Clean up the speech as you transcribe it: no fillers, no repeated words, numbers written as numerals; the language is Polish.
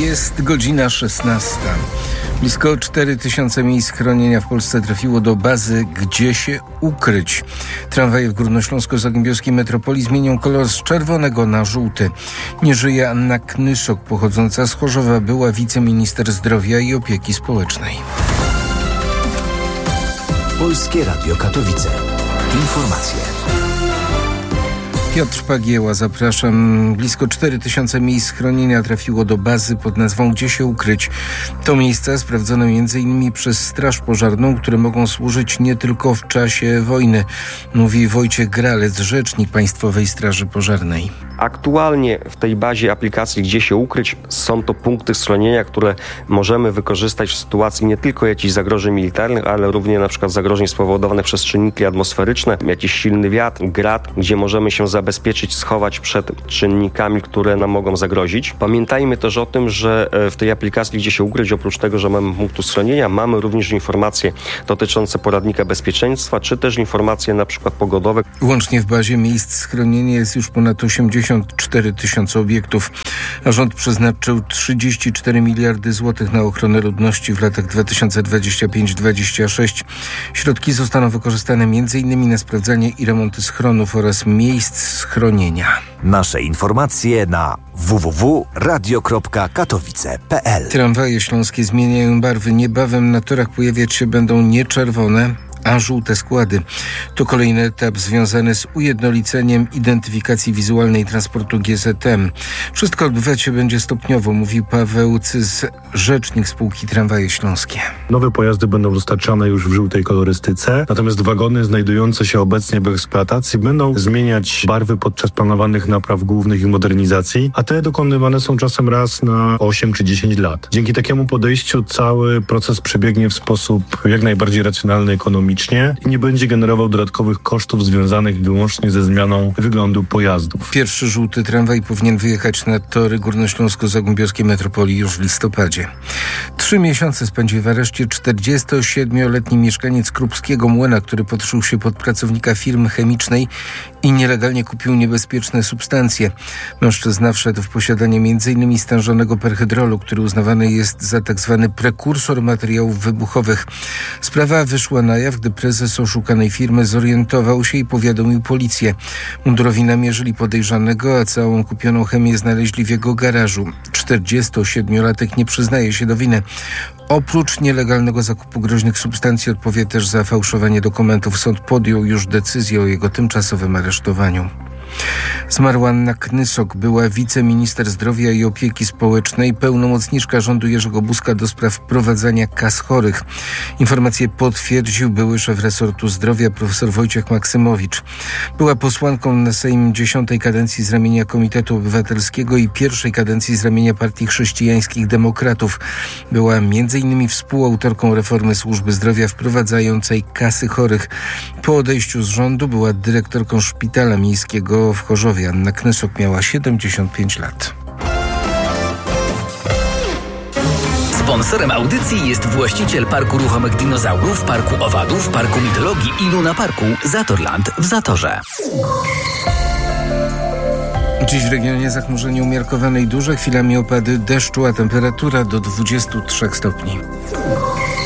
Jest godzina 16. Blisko 4000 miejsc schronienia w Polsce trafiło do bazy Gdzie się ukryć. Tramwaje w górnośląsko-zagłębiowskiej metropolii zmienią kolor z czerwonego na żółty. Nie żyje Anna Knysok, pochodząca z Chorzowa, była wiceminister zdrowia i opieki społecznej. Polskie Radio Katowice. Informacje. Piotr Pagieła, zapraszam. Blisko 4000 miejsc schronienia trafiło do bazy pod nazwą Gdzie się ukryć. To miejsca sprawdzone m.in. przez Straż Pożarną, które mogą służyć nie tylko w czasie wojny, mówi Wojciech Gralec, rzecznik Państwowej Straży Pożarnej. Aktualnie w tej bazie aplikacji Gdzie się ukryć są to punkty schronienia, które możemy wykorzystać w sytuacji nie tylko jakichś zagrożeń militarnych, ale również na przykład zagrożeń spowodowanych przez czynniki atmosferyczne, jakiś silny wiatr, grad, gdzie możemy się zabezpieczyć, schować przed czynnikami, które nam mogą zagrozić. Pamiętajmy też o tym, że w tej aplikacji Gdzie się ukryć, oprócz tego, że mamy punktu schronienia, mamy również informacje dotyczące poradnika bezpieczeństwa, czy też informacje na przykład pogodowe. Łącznie w bazie miejsc schronienia jest już ponad 84 tysiące obiektów, a rząd przeznaczył 34 miliardy złotych na ochronę ludności w latach 2025-2026. Środki zostaną wykorzystane m.in. na sprawdzanie i remonty schronów oraz miejsc schronienia. Nasze informacje na www.radio.katowice.pl. Tramwaje śląskie zmieniają barwy. Niebawem na torach pojawiać się będą nie czerwone, a żółte składy. To kolejny etap związany z ujednoliceniem identyfikacji wizualnej transportu GZM. Wszystko odbywać się będzie stopniowo, mówił Paweł Cys, rzecznik spółki Tramwaje Śląskie. Nowe pojazdy będą dostarczane już w żółtej kolorystyce, natomiast wagony znajdujące się obecnie w eksploatacji będą zmieniać barwy podczas planowanych napraw głównych i modernizacji, a te dokonywane są czasem raz na 8 czy 10 lat. Dzięki takiemu podejściu cały proces przebiegnie w sposób jak najbardziej racjonalny, ekonomiczny i nie będzie generował dodatkowych kosztów związanych wyłącznie ze zmianą wyglądu pojazdów. Pierwszy żółty tramwaj powinien wyjechać na tory górnośląsko-zagłębiowskiej metropolii już w listopadzie. 3 miesiące spędził w areszcie 47-letni mieszkaniec Krupskiego Młyna, który podszył się pod pracownika firmy chemicznej i nielegalnie kupił niebezpieczne substancje. Mężczyzna wszedł w posiadanie m.in. stężonego perhydrolu, który uznawany jest za tzw. prekursor materiałów wybuchowych. Sprawa wyszła na jaw, gdy prezes oszukanej firmy zorientował się i powiadomił policję. Mundurowi namierzyli podejrzanego, a całą kupioną chemię znaleźli w jego garażu. 47-latek nie przyznaje się do winy. Oprócz nielegalnego zakupu groźnych substancji odpowie też za fałszowanie dokumentów. Sąd podjął już decyzję o jego tymczasowym aresztowaniu. Zmarła Anna Knysok, była wiceminister zdrowia i opieki społecznej, pełnomocniczka rządu Jerzego Buzka do spraw wprowadzania kas chorych. Informację potwierdził były szef resortu zdrowia profesor Wojciech Maksymowicz. Była posłanką na Sejm 10. kadencji z ramienia Komitetu Obywatelskiego i pierwszej kadencji z ramienia Partii Chrześcijańskich Demokratów. Była m.in. współautorką reformy służby zdrowia wprowadzającej kasy chorych. Po odejściu z rządu była dyrektorką szpitala miejskiego w Chorzowie. Anna Knysok miała 75 lat. Sponsorem audycji jest właściciel Parku Ruchomych Dinozaurów, Parku Owadów, Parku Mitologii i Luna Parku Zatorland w Zatorze. Dziś w regionie zachmurzenie umiarkowane i duże, chwilami opady deszczu, a temperatura do 23 stopni.